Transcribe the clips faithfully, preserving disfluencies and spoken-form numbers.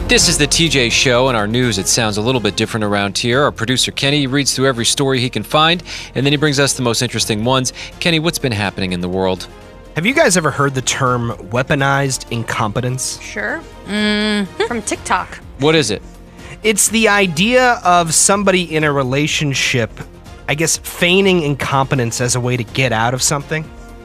This is the T J Show, and our news, it sounds a little bit different around here. Our producer, Kenny, reads through every story he can find, and then he brings us the most interesting ones. Kenny, what's been happening in the world? Have you guys ever heard the term weaponized incompetence? Sure. Mm. From TikTok. What is it? It's the idea of somebody in a relationship, I guess, feigning incompetence as a way to get out of something.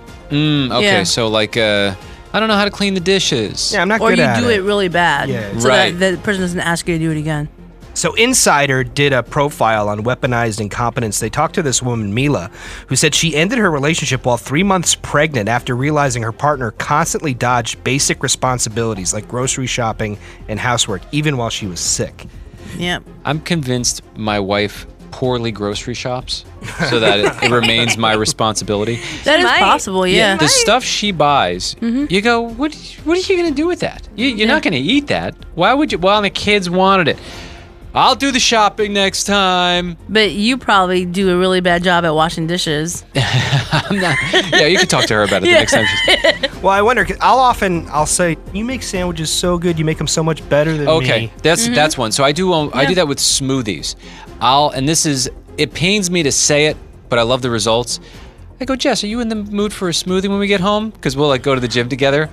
Mm, okay, Yeah. so like, uh, I don't know how to clean the dishes. Yeah, I'm not Or good you at do it really bad, Yeah. so Right. that the person doesn't ask you to do it again. So Insider did a profile on weaponized incompetence. They talked to this woman, Mila, who said she ended her relationship while three months pregnant after realizing her partner constantly dodged basic responsibilities like grocery shopping and housework, even while she was sick. Yep. I'm convinced my wife poorly grocery shops so that it, it remains my responsibility. That is might. possible, yeah. The stuff she buys, you go, what, what are you going to do with that? You, you're not going to eat that. Why would you? Well, the kids wanted it. I'll do the shopping next time. But you probably do a really bad job at washing dishes. I'm not, yeah, you can talk to her about it the next time. She's, Well, I wonder, 'cause I'll often, I'll say, you make sandwiches so good, you make them so much better than okay, me. that's that's one. So I do um, I do Yeah. that with smoothies. I'll and this is it pains me to say it, but I love the results. I go, Jess, are you in the mood for a smoothie when we get home? Because we'll like go to the gym together.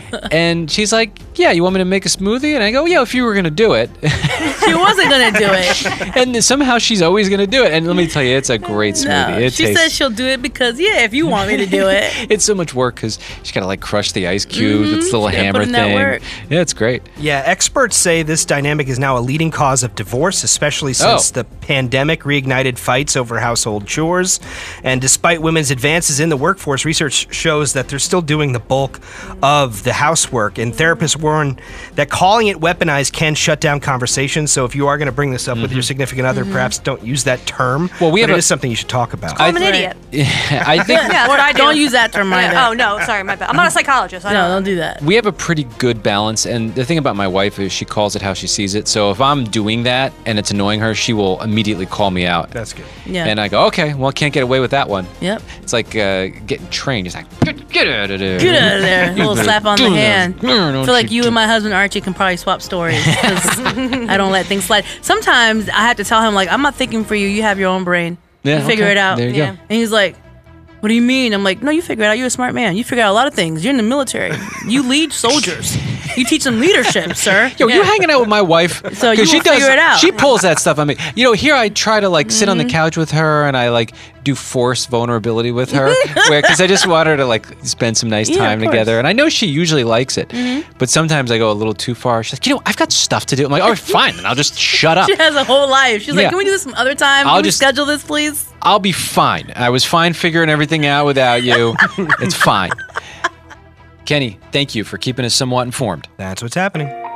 And she's like, yeah, you want me to make a smoothie? And I go, yeah, if you were gonna do it. She wasn't going to do it. And somehow she's always gonna do it. And let me tell you, it's a great smoothie. No, it she tastes, says she'll do it because, yeah, if you want me to do it. it's so much work because she's gotta like crush the ice cubes. It's the little She gotta hammer put in that thing. work. Yeah, it's great. Yeah, experts say this dynamic is now a leading cause of divorce, especially since Oh. the pandemic reignited fights over household chores. And despite women's advances in the workforce, research shows that they're still doing the bulk of the housework. And therapists warn that calling it weaponized can shut down conversations. So if you are going to bring this up with your significant other, perhaps don't use that term. Well, we but have it a- is something you should talk about. I'm an Right. idiot. I think Yeah, that's what I do. Don't use that term either. Yeah, oh, no, sorry, my bad. I'm not a psychologist. I No, don't don't do that. we have a pretty good balance, and the thing about my wife is she calls it how she sees it. So if I'm doing that and it's annoying her, she will immediately call me out. That's good. Yeah. And I go, okay, well, I can't get away with that one. Yep. It's like uh, getting trained. It's like, get, get out of there. Get out of there. A little slap on the Do that. hand. I Don't feel like you you do- and my husband Archie can probably swap stories because I don't let things slide. Sometimes I have to tell him, like, I'm not thinking for you. You have your own brain. Yeah, You figure okay. it out. There you Yeah. go. And he's like, what do you mean? I'm like, no, you figure it out. You're a smart man. You figure out a lot of things. You're in the military. You lead soldiers. You teach them leadership, sir. Yo, you hanging out with my wife? So 'Cause you she will figure it out. She pulls that stuff on me. You know, here I try to like sit on the couch with her, and I like do forced vulnerability with her, because I just want her to like spend some nice Yeah, time of course. together. And I know she usually likes it, but sometimes I go a little too far. She's like, you know, I've got stuff to do. I'm like, all right, fine, then I'll just shut up. She has a whole life. She's Yeah. like, can we do this some other time? I'll Can we just- schedule this, please? I'll be fine. I was fine figuring everything out without you. It's fine. Kenny, thank you for keeping us somewhat informed. That's what's happening.